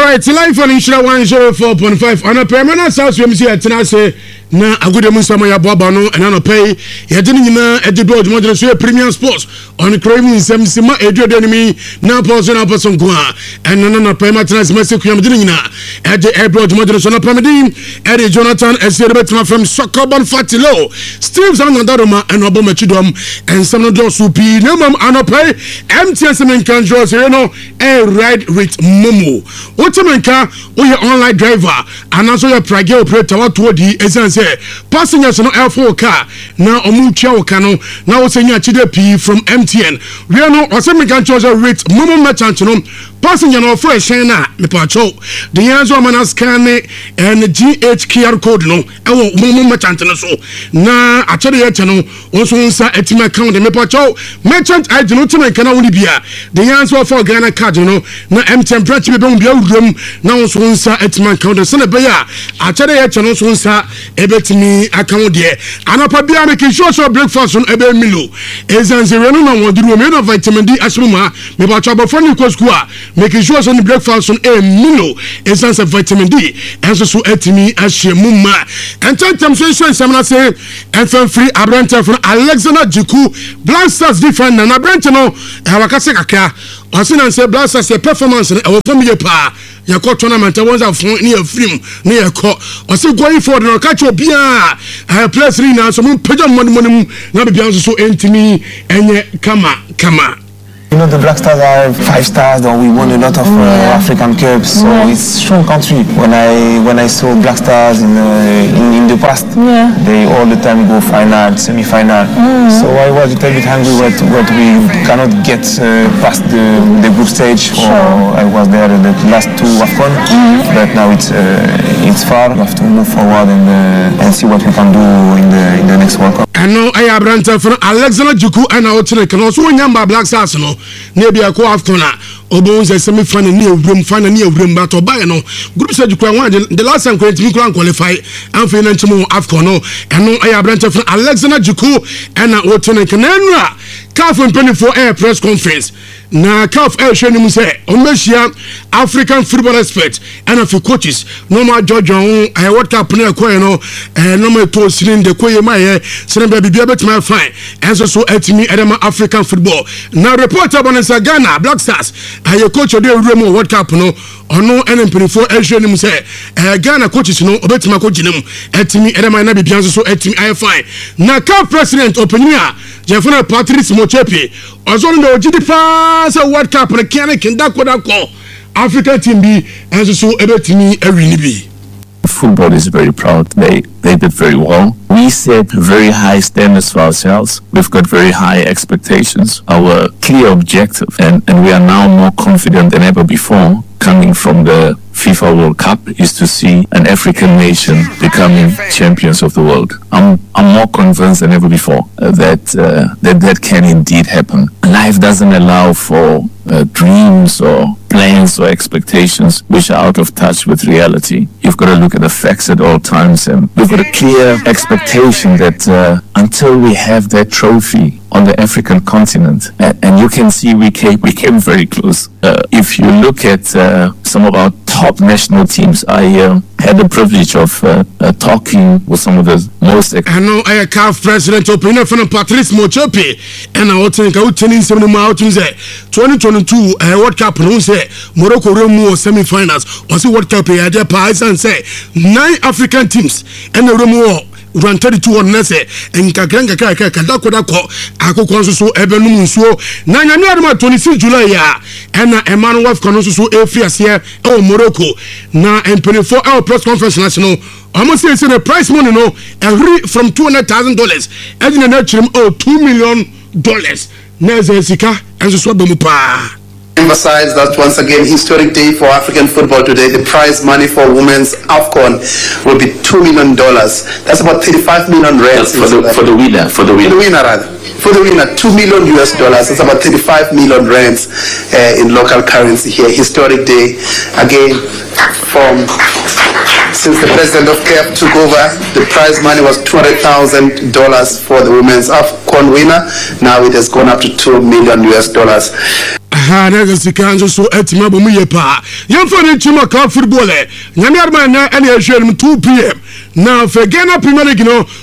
Alright, live on Insura 104.5 on a permanent house. We see at Tenase. Na agude mu sama ya boaba no ena no pay ye de nyina e de do odmo so premium sports on crime nsem sima eduode animi na pause na person ko a ena na pay matras maseku yam de nyina e de e do odmo so na pamedi e de Jonathan Esierebetma from Sokobon Fatilo Steve Zangandaroma and obo machidom and some no do supi na mam anopay MTS men kan jo se no e ride with Momo otemenka o ye online driver anaso ye prage operator what di essence passengers no L4 car na omutua okano na wo senya chide P from MTN we no osemika choose rate Momo merchant no passenger no for na me pacho the yanzo mana scan and GHQR code no e Momo merchant no so na achede ye no onso nsa etima account me pacho merchant ID no tima kana woni bia the yanzo for Ghana card no na MTN branch be bia wuram na onso nsa etima account so na be ya achede ye no so nsa betimi account there anapa bia make sure so breakfast on ebe milo ezanze reno na woduru me no vitamin D asuma me ba chaba fani ko school make sure so breakfast on e milo ezanze vitamin D enso so etimi ahemu ma ententem so semna say enfan free abranta from Alexander Jiku Blasters different na abranta no wakase kakra osina say Blasters performance e wo fam ye pa yakọ tournament ones are from near film near yakọ ose going for the catch obia place 3 na so mun pejam money na be bian so entimi enye kama You know, the Black Stars are 5 stars, and we won a lot of African Cups, so it's a strong country. When I saw Black Stars in the past, they all the time go final, semi-final. So I was a little bit hungry what we cannot get past the group stage. I was there in the last 2 AFCON, but now it's far. We have to move forward and see what we can do in the next World Cup. I know I have run from Alexander Juku and our can also remember Black Stars, no. Maybe a co-after Obon's a semi-final near room, but Obay no group said you can the last time we can qualify and financial AFCON no and no I have run from Alexander Juku and Oten Canara CAF and 24 air press conference. Na CAF air showing say Omeshia African football expert and a few coaches no more George on World Cup no no more to sin the koye my send baby be bet my fine and so etimi edema African football. Now reporter Bonanza Ghana Black Stars a coach of the Remo World Cup no ono NM24 air showing say Ghana coaches no obetima coach nem etimi edema na be bianso so etimi I fine. Na CAF president opinion Jefferson Patrice Mochepe also no GD say World Cup na can that African team be and so ebetimi ewinibi. Football is very proud. They did very well. We set very high standards for ourselves. We've got very high expectations. Our clear objective, and we are now more confident than ever before, coming from the FIFA World Cup, is to see an African nation becoming champions of the world. I'm more convinced than ever before that can indeed happen. Life doesn't allow for dreams or plans or expectations which are out of touch with reality. You've got to look at the facts at all times, and we've got a clear expectation that until we have that trophy on the African continent, and you can see we came very close. If you look at some of our top national teams, I had the privilege of talking with some of the most. I know I CAF president opinion from Patrice Mochepe, and I think I would tell you some out in 2022 World Cup. No say Morocco Remo semi-finals. Also World Cup here, their pies and say 9 African teams and the Remo. Run 32 on Nese and Kagranga Kadako Akoko so Ebenum so Nanya 26 July ya and Emmanuel Konosu so Efias here Morocco na and 24 hour press conference national almost say the price money no from $200,000 and in the $2 million Neze Sika and so Bemupa. Emphasize that once again, historic day for African football today. The prize money for women's AFCON will be $2 million. That's about 35 million rands for the winner. For the winner, $2 million. It's about 35 million rands in local currency here. Historic day again. Since the president of CAF took over, the prize money was $200,000 for the women's AFCON winner. Now it has gone up to $2 million. aha na sika so etima bo mu ye pa yemfa ne chimo ka football nyame arma na ene ehwe 2 pm now for Ghana Premier League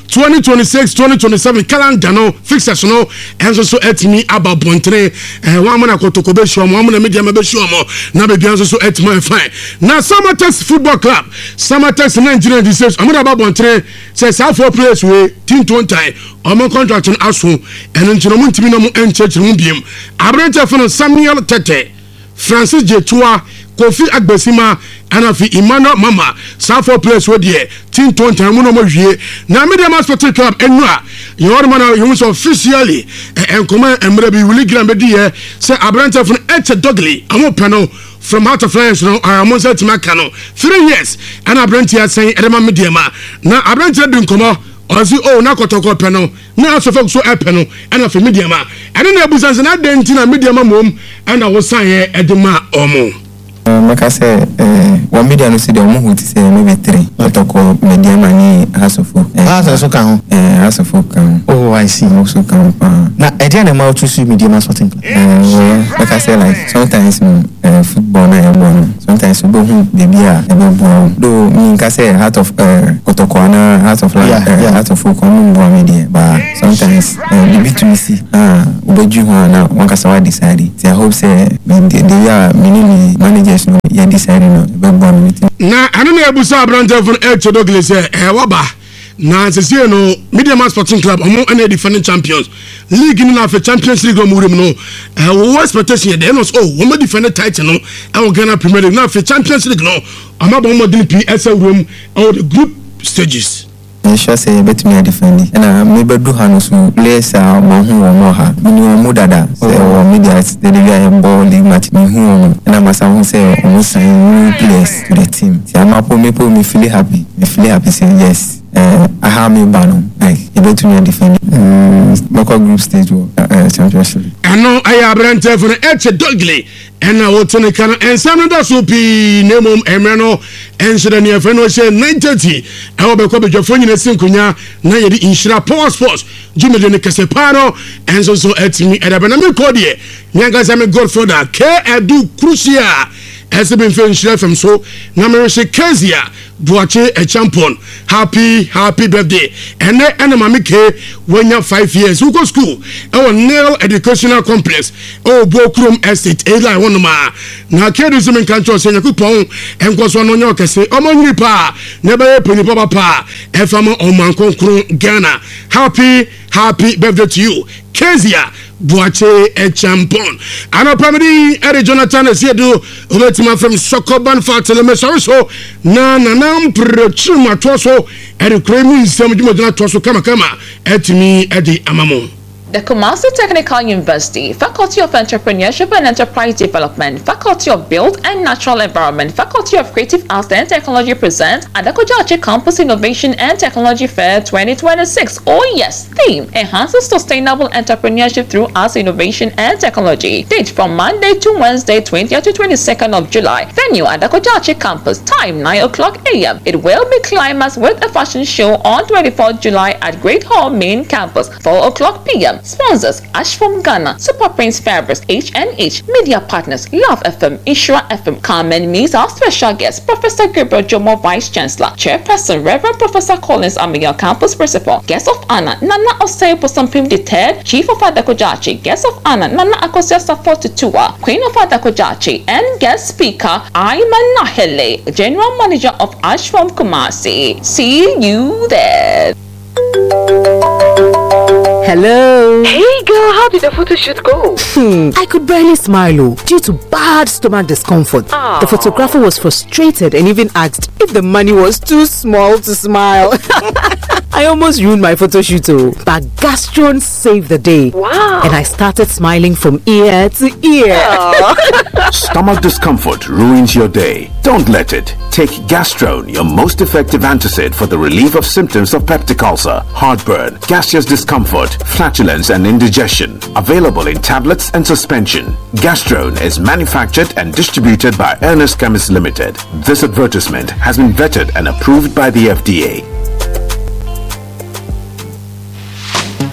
2026-2027 calendar no fixers no enso so etimi aba bontre one man akotoko be show mo na media be show mo na be enso so etimi fine na Samatex Football Club Samatex Nigeria decision amuna aba bontre say South players we team 20 omo contract no aso eno ntino mo ntimi no mo enchechire mo biem abrante for Samuel Tete Francis Jetua Kofi Agbesima and afi Emmanuel Mama South players we there team 20 mo no mo hwie na Media Sporting Club enua your man you so officially and come emre bi really grand be there say abrante for Eche Dogly amo panel from out of France no amo say timaka no 3 years and abrante say edema media ma na abrante dun komo ozi na kotoko peno na asofo so epeno and afi media ma and na abusanse na denti na media ma mom and I was saying edema omo Maka say one media no see the omo who say maybe 3 kotoko media mani hasofo so kan hasofo kan oh I see also kan na edi na ma choose media Sporting Club maka say like sometimes football na yabo sometimes we go the beer ebo do me ka say heart of kotoko na heart of heart of komu media but sometimes the B2C obeju na one ka say decide I hope say they are meaning managers no ya decide no ebo meeting na anu na ebusa abrante for Eche Dogly say waba na sese no Media Sporting Club omo ene defending champions league ni na for Champions League o murim no we expectation dey no we mo defend title no e Ghana Premier League na for Champions League no amabo mo din PSL room or the group stages sure say bet me defend na me bedu hanu so players are mo ha minimum mo dada say o media dey dey ball league match me hu na masa hu say o sign new players to the team say am apo me feel happy say yes I have me bano like e bet me defend local group stage Champions League ano aya abrante for Eche Dogly and na wotene kan ensam da so pi nemom emre no enhyira ne afa no she 930 e wo be ko bedwafo nyina sinkunya na ye di inhyira power sports jumede ne kese paro enso so etimi edaba na me ko de nyanga sa me godfather K Edu Crucia SB Inhyira FM so na me she Kezia Buache a champion happy birthday and mama ke wenya 5 years who go school our Nail Educational Complex Bokrum Estate ela one ma na kedu so men kancho se nyakupon enkoso no nya okese omonyiri pa na ba peni papa efama omankonkron Ghana happy birthday to you Kezia Buache a champion ana pamedi Eri Jonathan Esiedu obetima from Sokoban Fatele so na mprochuma toso Eri kremu nsem djumodina toso kama etimi edi amamo The Kumasi Technical University, Faculty of Entrepreneurship and Enterprise Development, Faculty of Built and Natural Environment, Faculty of Creative Arts and Technology presents Adakojachi Campus Innovation and Technology Fair 2026. Oh yes, theme, enhances sustainable entrepreneurship through arts, innovation and technology. Date from Monday to Wednesday, 20th to 22nd of July. Venue, Adakojachi Campus, time 9 o'clock a.m. It will be climaxed with a fashion show on 24th July at Great Hall Main Campus, 4 o'clock p.m. Sponsors, Ash from Ghana, Super Prince Fabrics, H&H, Media Partners, Love FM, Ishra FM. Come and meet our special guest, Professor Gabriel Jomo, Vice Chancellor, Chairperson, Reverend Professor Collins Amiga, Campus Principal, Guest of Honor, Nana Osei Posampim III, Chief of Adakojachi, Guest of Honor, Nana Akosia Safo Tutua, Queen of Adakojachi, and Guest Speaker, Ayman Nahele, General Manager of Ash from Kumasi. See you there. Hello. Hey girl, how did the photo shoot go? I could barely smile due to bad stomach discomfort. Aww. The photographer was frustrated and even asked if the money was too small to smile. I almost ruined my photo shoot, but Gastron saved the day. Wow. And I started smiling from ear to ear. Stomach discomfort ruins your day. Don't let it. Take Gastron, your most effective antacid for the relief of symptoms of peptic ulcer, heartburn, gaseous discomfort, flatulence and indigestion. Available in tablets and suspension. Gastron is manufactured and distributed by Ernest Chemists Limited. This advertisement has been vetted and approved by the FDA.